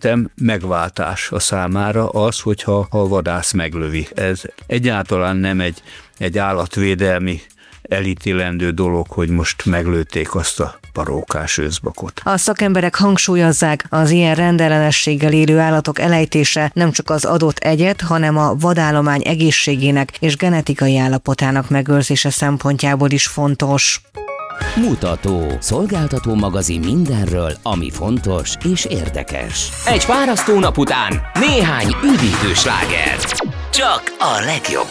szerintem megváltás a számára az, hogyha a vadász meglövi. Ez egyáltalán nem egy állatvédelmi elítélendő dolog, hogy most meglőtték azt a parókás őszbakot. A szakemberek hangsúlyozzák, az ilyen rendellenességgel élő állatok elejtése nem csak az adott egyed, hanem a vadállomány egészségének és genetikai állapotának megőrzése szempontjából is fontos. Mutató. Szolgáltató magazin mindenről, ami fontos és érdekes. Egy fárasztó nap után néhány üdítő sláger. Csak a legjobb.